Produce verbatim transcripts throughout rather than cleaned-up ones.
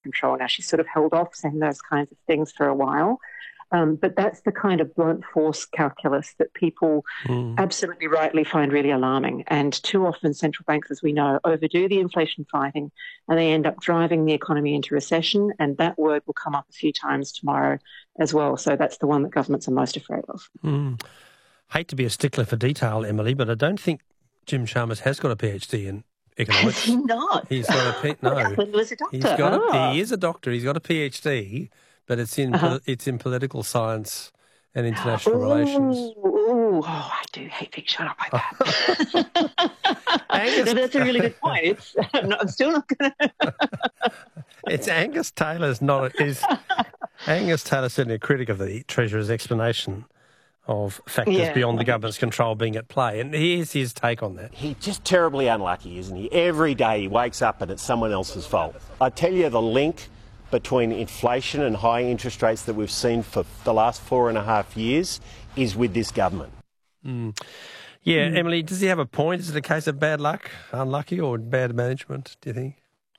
control. Now, she's sort of held off saying those kinds of things for a while. Um, but that's the kind of blunt force calculus that people mm. absolutely rightly find really alarming. And too often central banks, as we know, overdo the inflation fighting and they end up driving the economy into recession. And that word will come up a few times tomorrow as well. So that's the one that governments are most afraid of. Mm. Hate to be a stickler for detail, Emily, but I don't think Jim Chalmers has got a PhD in economics. Has he not? He's got a P- no. I thought he was a doctor. He's got oh. a, he is a doctor. He's got a PhD. But it's in uh-huh. it's in political science and international ooh, relations. Ooh, oh, I do hate being shut up like that. Angus, no, that's a really good point. It's, I'm, not, I'm still not going to... It's Angus Taylor's not... Is, Angus Taylor's certainly a critic of the Treasurer's explanation of factors yeah. beyond the government's control being at play. And here's his take on that. He's just terribly unlucky, isn't he? Every day he wakes up and it's someone else's fault. I tell you, the link between inflation and high interest rates that we've seen for the last four and a half years is with this government. Mm. Yeah, mm. Emily, does he have a point? Is it a case of bad luck, unlucky, or bad management, do you think?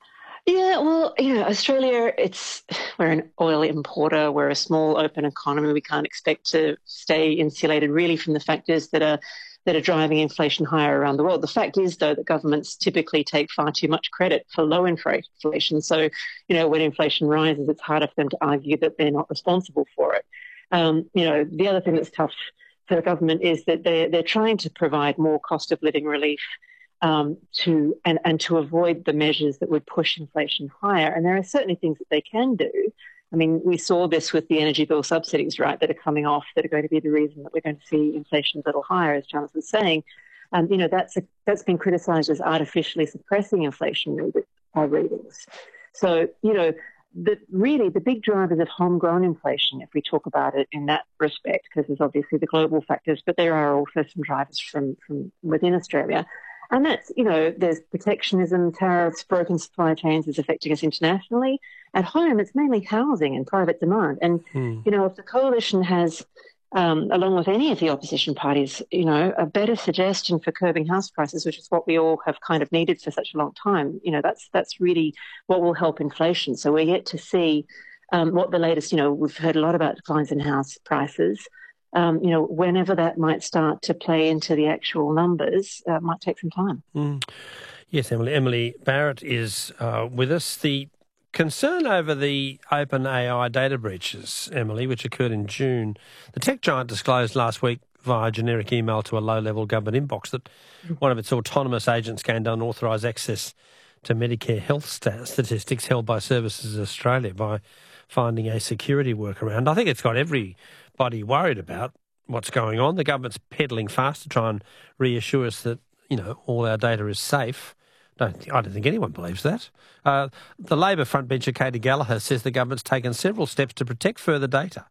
Yeah, well, you know, Australia, it's we're an oil importer. We're a small, open economy. We can't expect to stay insulated really from the factors that are that are driving inflation higher around the world. The fact is, though, that governments typically take far too much credit for low inflation. So, you know, when inflation rises, it's harder for them to argue that they're not responsible for it. Um, you know, the other thing that's tough for the government is that they're, they're trying to provide more cost of living relief um, to and, and to avoid the measures that would push inflation higher. And there are certainly things that they can do. I mean, we saw this with the energy bill subsidies, right, that are coming off, that are going to be the reason that we're going to see inflation a little higher, as Chalmers was saying. Um, you know, that's a, that's been criticised as artificially suppressing inflation readings. So, you know, the, really the big drivers of homegrown inflation, if we talk about it in that respect, because there's obviously the global factors, but there are also some drivers from, from within Australia. And that's, you know, there's protectionism, tariffs, broken supply chains is affecting us internationally. At home, it's mainly housing and private demand. And, mm. you know, if the coalition has, um, along with any of the opposition parties, you know, a better suggestion for curbing house prices, which is what we all have kind of needed for such a long time, you know, that's that's really what will help inflation. So we're yet to see um, what the latest, you know, we've heard a lot about declines in house prices. Um, you know, whenever that might start to play into the actual numbers, uh, might take some time. Mm. Yes, Emily. Emily Barrett is uh, with us. The concern over the OpenAI data breaches, Emily, which occurred in June, the tech giant disclosed last week via generic email to a low-level government inbox that one of its autonomous agents gained unauthorised access to Medicare health stat- statistics held by Services Australia by finding a security workaround. I think it's got everybody worried about what's going on. The government's peddling fast to try and reassure us that, you know, all our data is safe. Don't, I don't think anyone believes that. Uh, the Labor frontbencher Katie Gallagher says the government's taken several steps to protect further data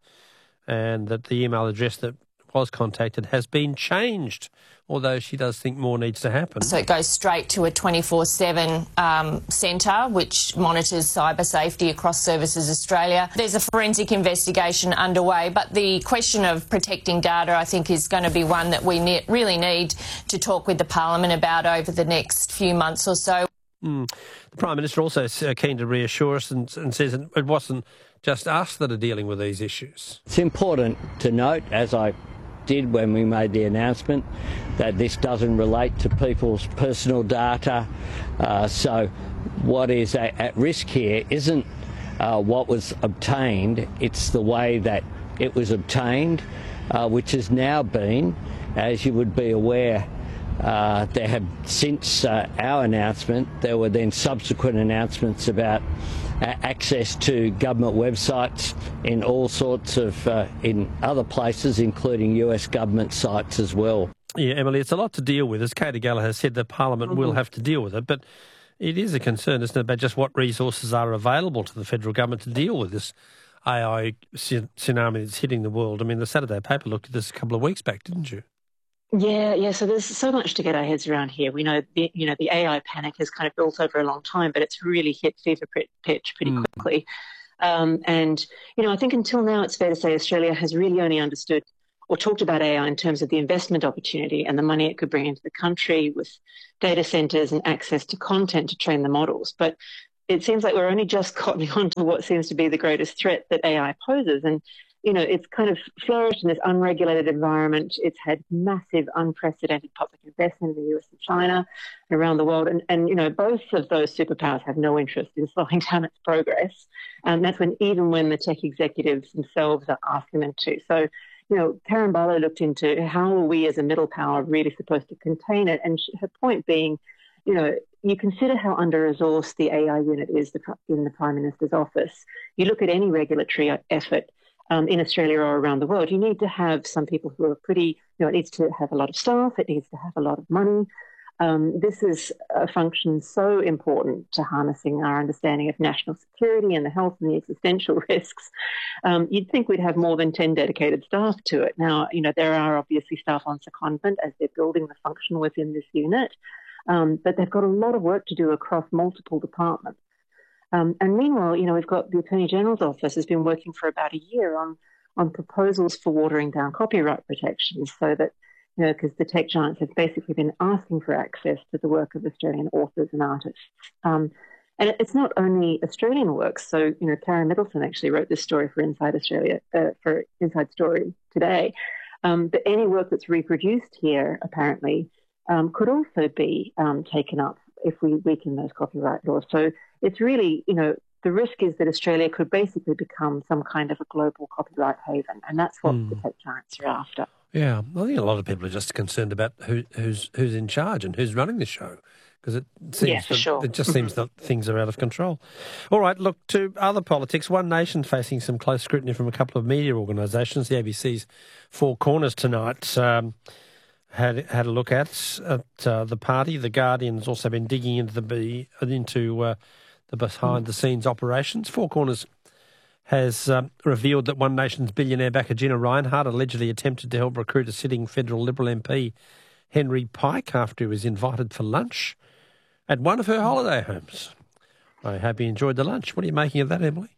and that the email address that was contacted has been changed, although she does think more needs to happen. So it goes straight to a twenty-four seven um, centre which monitors cyber safety across Services Australia. There's a forensic investigation underway, but the question of protecting data, I think, is going to be one that we ne- really need to talk with the Parliament about over the next few months or so. Mm. The Prime Minister also is keen to reassure us and, and says it wasn't just us that are dealing with these issues. It's important to note, as I did when we made the announcement, that this doesn't relate to people's personal data. Uh, so what is at, at risk here isn't uh, what was obtained, it's the way that it was obtained, uh, which has now been, as you would be aware, uh, there have since uh, our announcement, there were then subsequent announcements about access to government websites in all sorts of, uh, in other places, including U S government sites as well. Yeah, Emily, it's a lot to deal with. As Katie Gallagher said, the Parliament mm-hmm. will have to deal with it, but it is a concern, isn't it, about just what resources are available to the federal government to deal with this A I tsunami that's hitting the world. I mean, the Saturday paper looked at this a couple of weeks back, didn't you? Yeah, yeah. So there's so much to get our heads around here. We know, the, you know, the A I panic has kind of built over a long time, but it's really hit fever pitch pretty mm. quickly. Um, and, you know, I think until now it's fair to say Australia has really only understood or talked about A I in terms of the investment opportunity and the money it could bring into the country with data centres and access to content to train the models. But it seems like we're only just cottoning on to what seems to be the greatest threat that A I poses. And, you know, it's kind of flourished in this unregulated environment. It's had massive, unprecedented public investment in the U S and China and around the world. And, and, you know, both of those superpowers have no interest in slowing down its progress. And that's when, even when the tech executives themselves are asking them to. So, you know, Karen Barlow looked into how are we as a middle power really supposed to contain it? And her point being, you know, you consider how under-resourced the A I unit is in the Prime Minister's office. You look at any regulatory effort um, in Australia or around the world, you need to have some people who are pretty, you know, it needs to have a lot of staff, it needs to have a lot of money. Um, this is a function so important to harnessing our understanding of national security and the health and the existential risks. Um, you'd think we'd have more than ten dedicated staff to it. Now, you know, there are obviously staff on secondment as they're building the function within this unit. Um, but they've got a lot of work to do across multiple departments. Um, and meanwhile, you know, we've got the Attorney General's office has been working for about a year on, on proposals for watering down copyright protections so that, you know, because the tech giants have basically been asking for access to the work of Australian authors and artists. Um, and it's not only Australian works. So, you know, Karen Middleton actually wrote this story for Inside Australia, uh, for Inside Story today. Um, but any work that's reproduced here, apparently, Um, could also be um, taken up if we weaken those copyright laws. So it's really, you know, the risk is that Australia could basically become some kind of a global copyright haven, and that's what mm. the tech giants are after. Yeah, I think a lot of people are just concerned about who, who's who's in charge and who's running the show, because it seems yeah, for that, sure. it just seems that things are out of control. All right, look, to other politics. One Nation facing some close scrutiny from a couple of media organisations. The A B C's Four Corners tonight Um, Had had a look at at uh, the party. The Guardian's also been digging into the into uh, the behind the scenes operations. Four Corners has um, revealed that One Nation's billionaire backer Gina Rinehart allegedly attempted to help recruit a sitting federal Liberal M P Henry Pike after he was invited for lunch at one of her holiday homes. I hope he enjoyed the lunch. What are you making of that, Emily?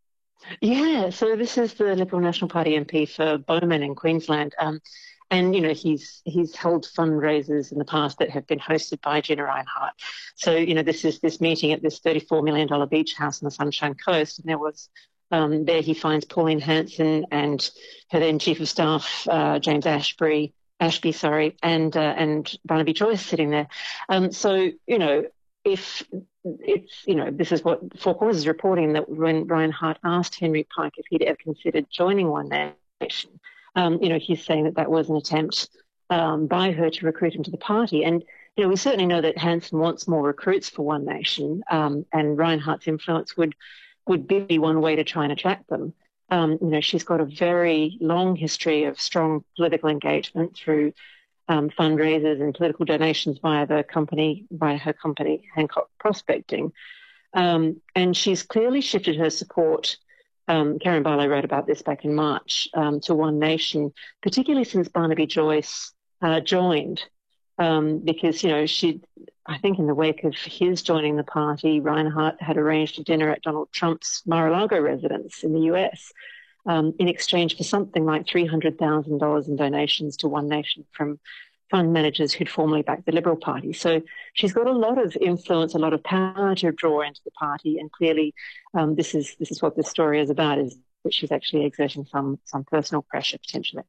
Yeah, so this is the Liberal National Party M P for Bowman in Queensland. Um, And, you know, he's he's held fundraisers in the past that have been hosted by Gina Rinehart. So, you know, this is this meeting at this thirty-four million dollars beach house on the Sunshine Coast. And there was, um, there he finds Pauline Hanson and her then Chief of Staff, uh, James Ashby, Ashby, sorry, and uh, and Barnaby Joyce sitting there. Um, so, you know, if it's, you know, this is what Four Corners is reporting, that when Rinehart asked Henry Pike if he'd ever considered joining One Nation, Um, you know, he's saying that that was an attempt um, by her to recruit him to the party. And, you know, we certainly know that Hanson wants more recruits for One Nation, um, and Rinehart's influence would would be one way to try and attract them. Um, you know, she's got a very long history of strong political engagement through um, fundraisers and political donations via the company, via her company, Hancock Prospecting. Um, and she's clearly shifted her support. Um, Karen Barlow wrote about this back in March, um, to One Nation, particularly since Barnaby Joyce uh, joined, um, because, you know, she, I think in the wake of his joining the party, Rinehart had arranged a dinner at Donald Trump's Mar-a-Lago residence in the U S um, in exchange for something like three hundred thousand dollars in donations to One Nation from fund managers who'd formerly backed the Liberal Party. So she's got a lot of influence, a lot of power to draw into the party, and clearly um, this is this is what this story is about, is that she's actually exerting some some personal pressure potentially.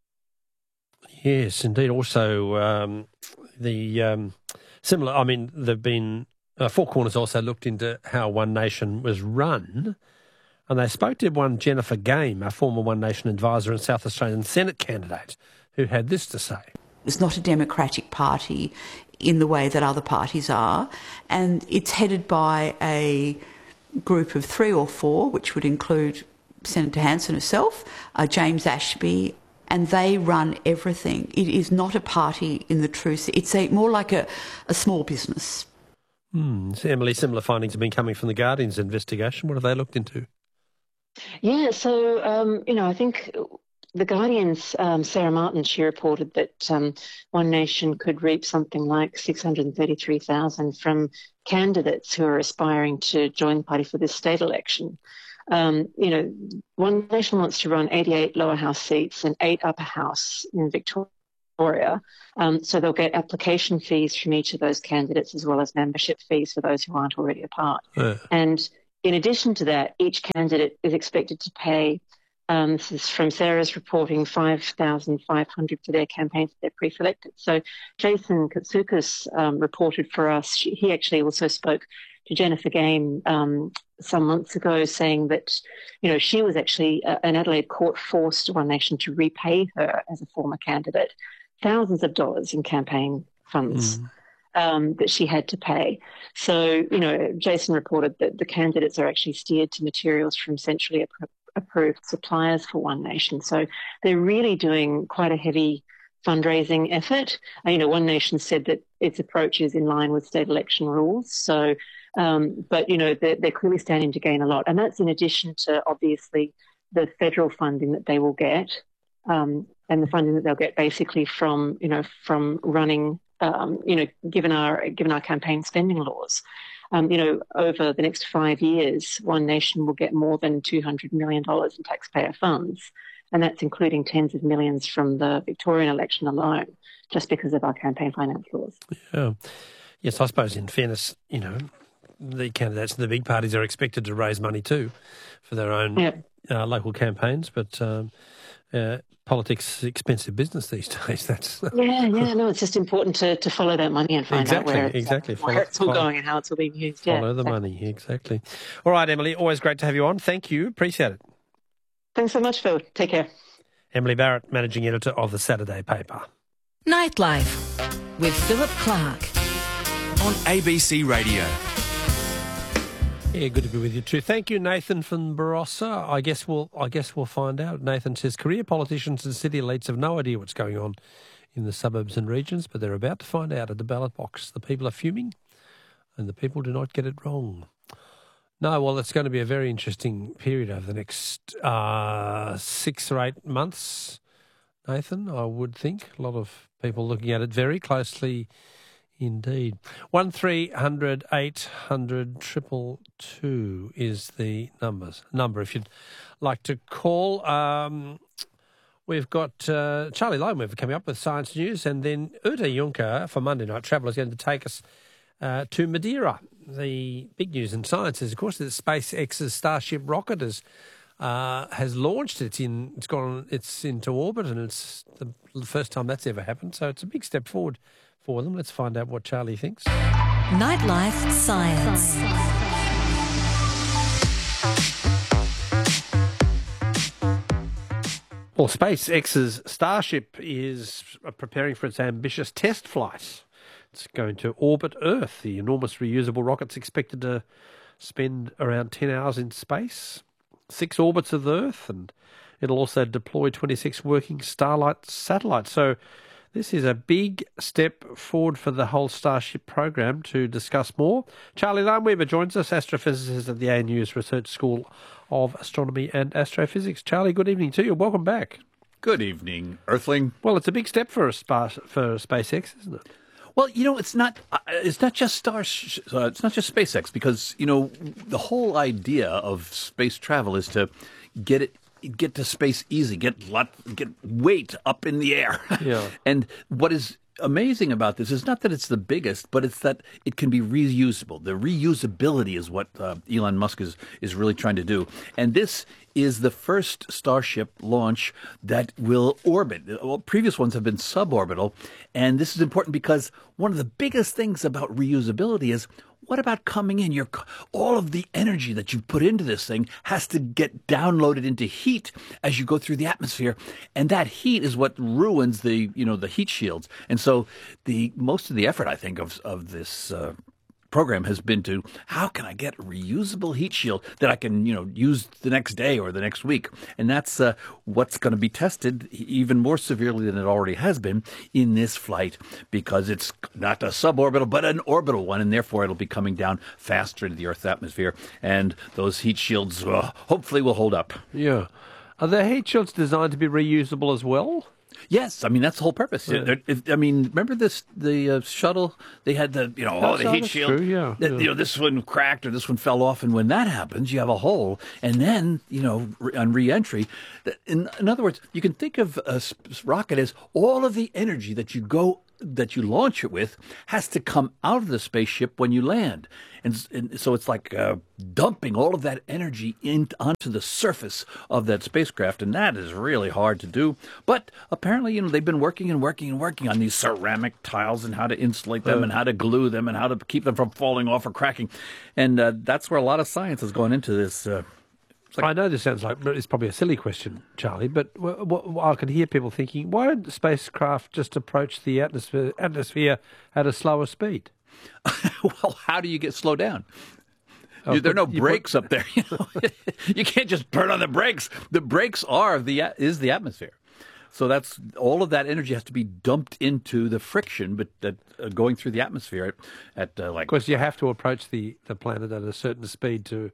Yes, indeed. Also, um, the um, similar, I mean, there've been, uh, Four Corners also looked into how One Nation was run, and they spoke to one Jennifer Game, a former One Nation advisor and South Australian Senate candidate, who had this to say. It's not a democratic party in the way that other parties are, and it's headed by a group of three or four, which would include Senator Hanson herself, uh, James Ashby, and they run everything. It is not a party in the true sense. It's a, more like a, a small business. Hmm. So Emily, similar findings have been coming from the Guardian's investigation. What have they looked into? Yeah, so, um, you know, I think the Guardian's um, Sarah Martin, she reported that um, One Nation could reap something like six hundred thirty-three thousand dollars from candidates who are aspiring to join the party for this state election. Um, you know, One Nation wants to run eighty-eight lower house seats and eight upper house in Victoria Victoria. Um, so they'll get application fees from each of those candidates as well as membership fees for those who aren't already a part. Yeah. And in addition to that, each candidate is expected to pay, um, this is from Sarah's reporting, five thousand five hundred dollars for their campaigns if they're pre-selected. So Jason Katsoukas um, reported for us, she, he actually also spoke to Jennifer Game um, some months ago saying that, you know, she was actually, uh, an Adelaide court forced One Nation to repay her as a former candidate thousands of dollars in campaign funds. Mm. Um, that she had to pay. So, you know, Jason reported that the candidates are actually steered to materials from centrally ap- approved suppliers for One Nation. So they're really doing quite a heavy fundraising effort. And, you know, One Nation said that its approach is in line with state election rules. So, um, but, you know, they're, they're clearly standing to gain a lot. And that's in addition to, obviously, the federal funding that they will get um, and the funding that they'll get basically from, you know, from running Um, you know, given our given our campaign spending laws, um, you know, over the next five years, One Nation will get more than two hundred million dollars in taxpayer funds, and that's including tens of millions from the Victorian election alone, just because of our campaign finance laws. Yeah. Yes, I suppose in fairness, you know, the candidates in the big parties are expected to raise money too for their own yeah. uh, local campaigns, but um, uh, politics is expensive business these days. That's yeah, yeah. No, it's just important to, to follow that money and find exactly, out where it's, exactly. where follow, it's all follow, going and how it's all being used. Follow yeah, the exactly. money, exactly. All right, Emily, always great to have you on. Thank you. Appreciate it. Thanks so much, Phil. Take care. Emily Barrett, Managing Editor of the Saturday Paper. Nightlife with Philip Clark on A B C Radio. Yeah, good to be with you too. Thank you, Nathan from Barossa. I guess we'll I guess we'll find out. Nathan says career politicians and city elites have no idea what's going on in the suburbs and regions, but they're about to find out at the ballot box. The people are fuming and the people do not get it wrong. No, well, it's going to be a very interesting period over the next uh, six or eight months, Nathan, I would think. A lot of people looking at it very closely indeed. One three hundred eight hundred triple two is the numbers number if you'd like to call. Um, we've got uh, Charlie Lowenweaver coming up with Science News, and then Uta Juncker for Monday Night Travel is going to take us uh, to Madeira. The big news in science is, of course, that SpaceX's Starship rocket is uh, has launched. It's in. It's gone. It's into orbit, and it's the first time that's ever happened. So it's a big step forward for them. Let's find out what Charlie thinks. Nightlife Science. Well, SpaceX's Starship is preparing for its ambitious test flight. It's going to orbit Earth. The enormous reusable rocket's expected to spend around ten hours in space, six orbits of the Earth, and it'll also deploy twenty-six working Starlight satellites. So this is a big step forward for the whole Starship program. To discuss more, Charlie Lowenweaver joins us, astrophysicist at the A N U's Research School of Astronomy and Astrophysics. Charlie, good evening to you. Welcome back. Good evening, Earthling. Well, it's a big step for a spa- for SpaceX, isn't it? Well, you know, it's not uh, it's not just Star, uh, it's not just SpaceX, because, you know, the whole idea of space travel is to get it get to space easy, get lot, get weight up in the air. Yeah. And what is amazing about this is not that it's the biggest, but it's that it can be reusable. The reusability is what uh, Elon Musk is is really trying to do. And this is the first Starship launch that will orbit. Well, previous ones have been suborbital, and this is important because one of the biggest things about reusability is, what about coming in? Your all of the energy that you put into this thing has to get downloaded into heat as you go through the atmosphere, and that heat is what ruins the you know the heat shields. And so the most of the effort, I think, of of this Uh, program has been to, how can I get a reusable heat shield that I can, you know, use the next day or the next week? And that's uh, what's going to be tested even more severely than it already has been in this flight, because it's not a suborbital, but an orbital one, and therefore it'll be coming down faster into the Earth's atmosphere, and those heat shields uh, hopefully will hold up. Yeah. Are the heat shields designed to be reusable as well? Yes, I mean that's the whole purpose. Yeah. It- it- I mean, remember this the uh, shuttle? They had the you know oh That's- the heat that's shield. true, yeah, That, yeah. You know this one cracked or this one fell off, and when that happens, you have a hole. And then you know re- on re-entry, th- in, in other words, you can think of a s- rocket as all of the energy that you go that you launch it with has to come out of the spaceship when you land. And, s- and so it's like uh, dumping all of that energy in, onto the surface of that spacecraft, and that is really hard to do. But apparently, you know, they've been working and working and working on these ceramic tiles and how to insulate them and how to glue them and how to keep them from falling off or cracking. And uh, that's where a lot of science has gone into this. Uh, I know this sounds like it's probably a silly question, Charlie, but w- w- I can hear people thinking, why don't spacecraft just approach the atmosphere, atmosphere at a slower speed? well, how do you get slowed down? Oh, You- there are no put- you brakes up there. You know? You can't just turn on the brakes. The brakes are the a- is the atmosphere. So that's all of that energy has to be dumped into the friction, but that uh, going through the atmosphere at, at uh, like. Of course, you have to approach the, the planet at a certain speed to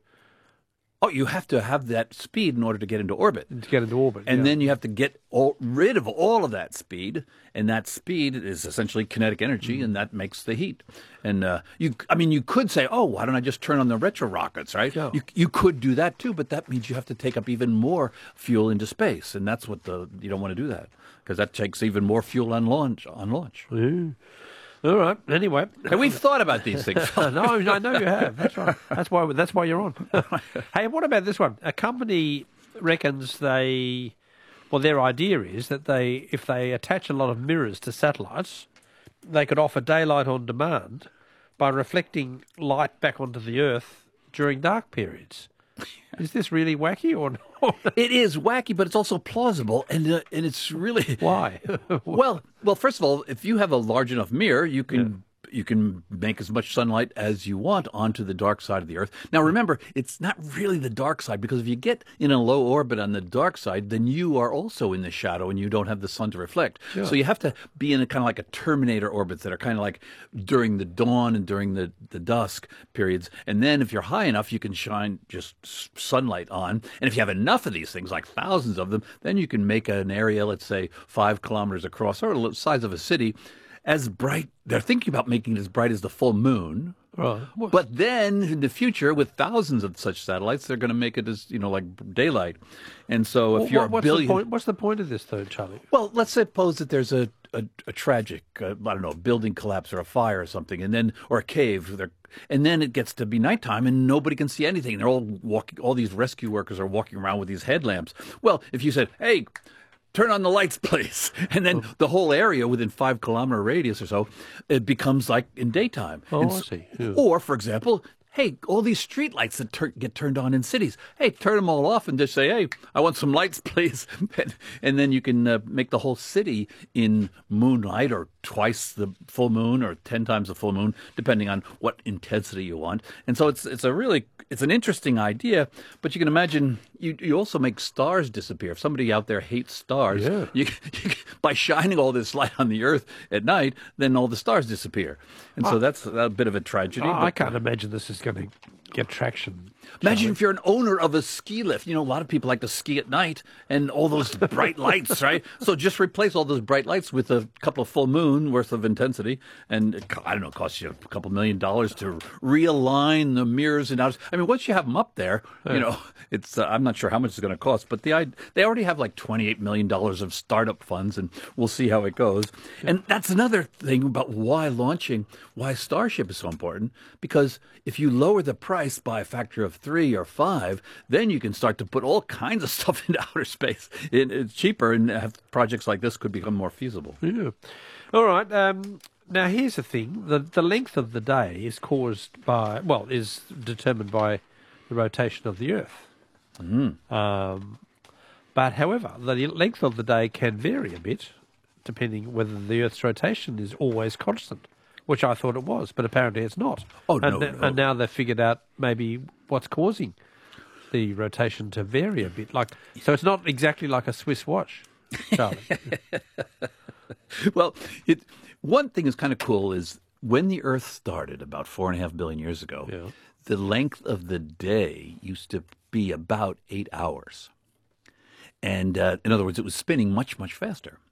Oh, you have to have that speed in order to get into orbit. to get into orbit. And yeah. then you have to get all, rid of all of that speed, and that speed is essentially kinetic energy, and that makes the heat. And uh, you, I mean, you could say, "Oh, why don't I just turn on the retro rockets?" Right? Yeah. You you could do that too, but that means you have to take up even more fuel into space, and that's what the you don't want to do that because that takes even more fuel on launch. On launch. Ooh. All right. Anyway, And we've thought about these things. no, I know you have. That's right. That's why. That's why you're on. Hey, what about this one? A company reckons they, well, their idea is that they, if they attach a lot of mirrors to satellites, they could offer daylight on demand by reflecting light back onto the Earth during dark periods. Is this really wacky or not? It is wacky, but it's also plausible, and uh, and it's really Why? well, well. First of all, if you have a large enough mirror, you can you can make as much sunlight as you want onto the dark side of the Earth. Now, remember, it's not really the dark side because if you get in a low orbit on the dark side, then you are also in the shadow and you don't have the sun to reflect. Sure. So you have to be in a kind of like a Terminator orbits that are kind of like during the dawn and during the, the dusk periods. And then if you're high enough, you can shine just s- sunlight on. And if you have enough of these things, like thousands of them, then you can make an area, let's say, five kilometers across, or the size of a city, as bright. They're thinking about making it as bright as the full moon. Right. But then in the future, with thousands of such satellites, they're going to make it as, you know, like daylight. And so if What- you're what's a billion... the point? What's the point of this, though, Charlie? Well, let's suppose that there's a, a, a tragic, uh, I don't know, building collapse or a fire or something, and then or a cave, They're- and then it gets to be nighttime and nobody can see anything. They're all walking. All these rescue workers are walking around with these headlamps. Well, if you said, "Hey, turn on the lights, please," and then the whole area within five kilometer radius or so, it becomes like in daytime. Oh, And I s- see. Yeah. Or, for example, hey, all these street lights that tur- get turned on in cities, hey, turn them all off and just say, "Hey, I want some lights, please," and, and then you can uh, make the whole city in moonlight or twice the full moon or ten times the full moon, depending on what intensity you want. And so it's it's a really it's an interesting idea, but you can imagine you you also make stars disappear. If somebody out there hates stars, Yeah. you, you, by shining all this light on the Earth at night, then all the stars disappear. And so that's a bit of a tragedy. Oh, I but- can't imagine this is going to get traction. Imagine if you're an owner of a ski lift. You know, a lot of people like to ski at night and all those bright lights, right? So just replace all those bright lights with a couple of full moon worth of intensity. And it, co- I don't know, it costs you a couple million dollars to realign the mirrors and outs. I mean, once you have them up there, you know, it's, uh, I'm not sure how much it's going to cost, but the I, they already have like twenty-eight million dollars of startup funds, and we'll see how it goes. And that's another thing about why launching, why Starship is so important, because if you lower the price by a factor of three or five, then you can start to put all kinds of stuff into outer space. It, it's cheaper, and have projects like this could become more feasible. Yeah. All right. Um, now, here's the thing. The, the length of the day is caused by, well, is determined by the rotation of the Earth. Mm. Um, but, however, the length of the day can vary a bit, depending whether the Earth's rotation is always constant, which I thought it was, but apparently it's not. Oh, and, no, th- no. and now they've figured out maybe what's causing the rotation to vary a bit. Like, so it's not exactly like a Swiss watch, Charlie. Well, it, one thing is kind of cool is when the Earth started about four and a half billion years ago, Yeah. the length of the day used to be about eight hours. And uh, in other words, it was spinning much, much faster.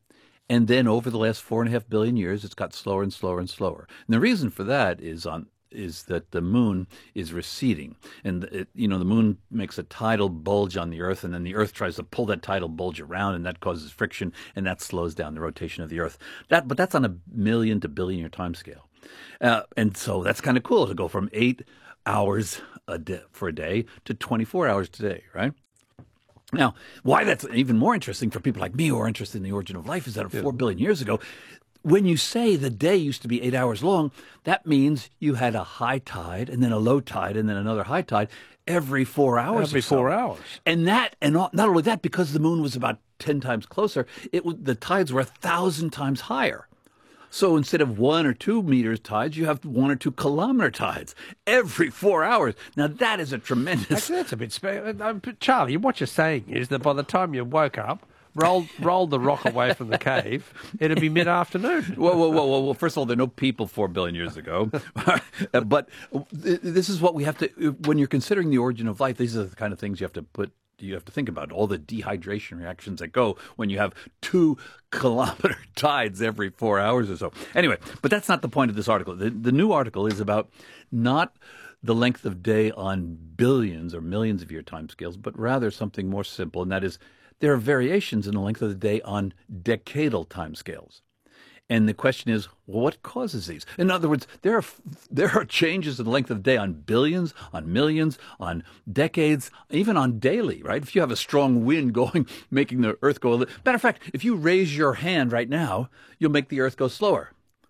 And then over the last four and a half billion years, it's got slower and slower and slower. And the reason for that is on is that the moon is receding. And, it, you know, the moon makes a tidal bulge on the Earth, and then the Earth tries to pull that tidal bulge around, and that causes friction, and that slows down the rotation of the Earth. That, But that's on a million to billion year time scale. Uh, and so that's kind of cool to go from eight hours a day, for a day to twenty-four hours today, right? Now, why that's even more interesting for people like me who are interested in the origin of life is that four billion years ago, when you say the day used to be eight hours long, that means you had a high tide and then a low tide and then another high tide every four hours. Every or so. four hours. And that, and not only that, because the moon was about ten times closer, it the tides were a thousand times higher. So instead of one or two meters tides, you have one or two kilometer tides every four hours. Now that is a tremendous. Actually, that's a bit. Spe- Charlie, what you're saying is that by the time you woke up, rolled rolled the rock away from the cave, it'd be mid-afternoon. Whoa, whoa, whoa, whoa, whoa! First of all, there are no people four billion years ago, but this is what we have to. When you're considering the origin of life, these are the kind of things you have to put. You have to think about all the dehydration reactions that go when you have two kilometer tides every four hours or so. Anyway, but that's not the point of this article. The, the new article is about not the length of day on billions or millions of year timescales, but rather something more simple, and that is there are variations in the length of the day on decadal timescales. And the question is, well, what causes these? In other words, there are there are changes in the length of the day on billions, on millions, on decades, even on daily, right? If you have a strong wind going, making the Earth go a little... Matter of fact, if you raise your hand right now, you'll make the Earth go slower.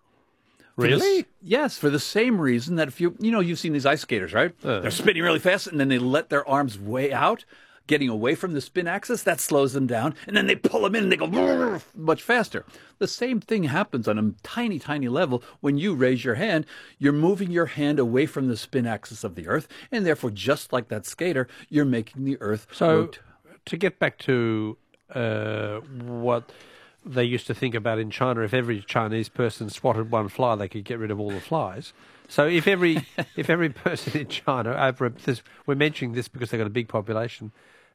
Really? The, yes, for the same reason that if you, you know, you've seen these ice skaters, right? Uh. They're spinning really fast, and then they let their arms way out, getting away from the spin axis, that slows them down, and then they pull them in and they go much faster. The same thing happens on a tiny, tiny level when you raise your hand. You're moving your hand away from the spin axis of the Earth, and therefore, just like that skater, you're making the Earth So, rotate. To get back to uh, what they used to think about in China, if every Chinese person swatted one fly, they could get rid of all the flies. So if every if every person in China, over this, we're mentioning this because they've got a big population,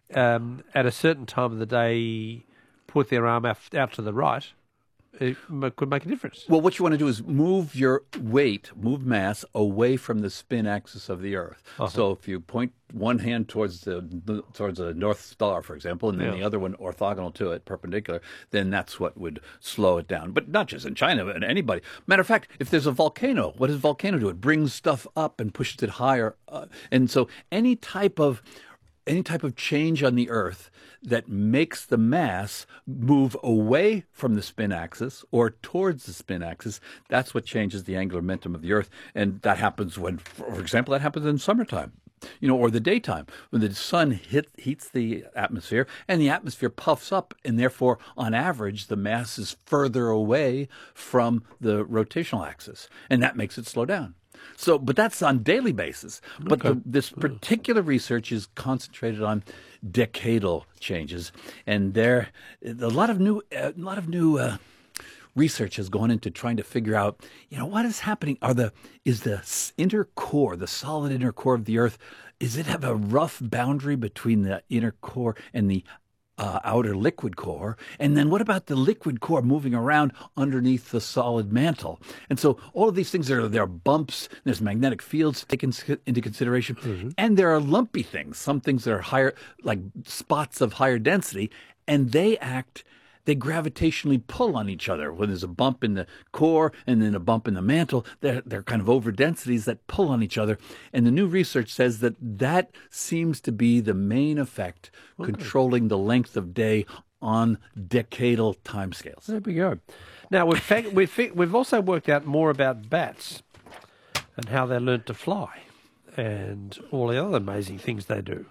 Um, at a certain time of the day, put their arm out, out to the right, it m- could make a difference. Well, what you want to do is move your weight, move mass away from the spin axis of the Earth. Uh-huh. So if you point one hand towards the towards the North Star, for example, and then yeah. the other one orthogonal to it, perpendicular, then that's what would slow it down. But not just in China, but in anybody. Matter of fact, if there's a volcano, what does a volcano do? It brings stuff up and pushes it higher. Uh, and so any type of Any type of change on the Earth that makes the mass move away from the spin axis or towards the spin axis, that's what changes the angular momentum of the Earth. And that happens when, for example, that happens in summertime, you know, or the daytime, when the sun hit, heats the atmosphere and the atmosphere puffs up, and therefore, on average, the mass is further away from the rotational axis, and that makes it slow down. So, but that's on daily basis. But Okay. the, this particular research is concentrated on decadal changes, and there a lot of new, a lot of new uh, research has gone into trying to figure out, you know, what is happening. Are the is the inner core, the solid inner core of the Earth, is it have a rough boundary between the inner core and the Uh, outer liquid core? And then what about the liquid core moving around underneath the solid mantle? And so all of these things, are there are bumps, there's magnetic fields taken into consideration, mm-hmm. and there are lumpy things, some things that are higher, like spots of higher density, and they act, they gravitationally pull on each other. When there's a bump in the core and then a bump in the mantle, they're, they're kind of overdensities that pull on each other. And the new research says that that seems to be the main effect okay. controlling the length of day on decadal timescales. There we go. Now, we've, we've, we've also worked out more about bats and how they learn to fly and all the other amazing things they do.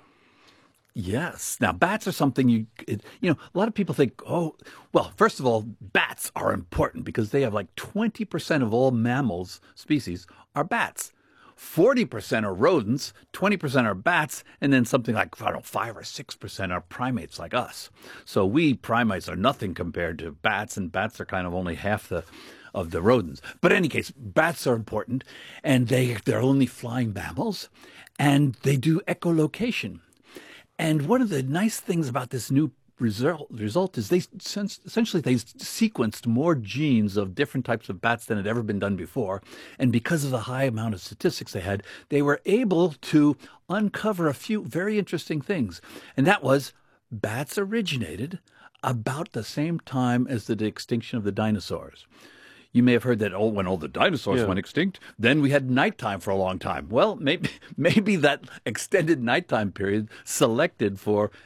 Yes. Now, bats are something you, it, you know, a lot of people think, oh, well, first of all, bats are important because they have like twenty percent of all mammals species are bats. forty percent are rodents, twenty percent are bats, and then something like, I don't know, five or six percent are primates like us. So we primates are nothing compared to bats, and bats are kind of only half the of the rodents. But in any case, bats are important, and they, they're only flying mammals, and they do echolocation. And one of the nice things about this new result, result is they essentially they sequenced more genes of different types of bats than had ever been done before. And because of the high amount of statistics they had, they were able to uncover a few very interesting things. And that was bats originated about the same time as the extinction of the dinosaurs. You may have heard that, oh, when all the dinosaurs Yeah. went extinct, then we had nighttime for a long time. Well, maybe maybe that extended nighttime period selected for